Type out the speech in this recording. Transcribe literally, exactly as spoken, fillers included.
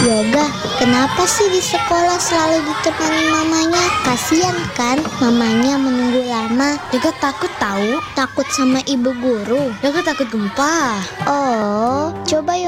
Yoga, kenapa sih di sekolah selalu ditemani mamanya? Kasian kan mamanya menunggu lama. Yoga takut tahu. Takut sama ibu guru. Yoga takut gempa. Oh, coba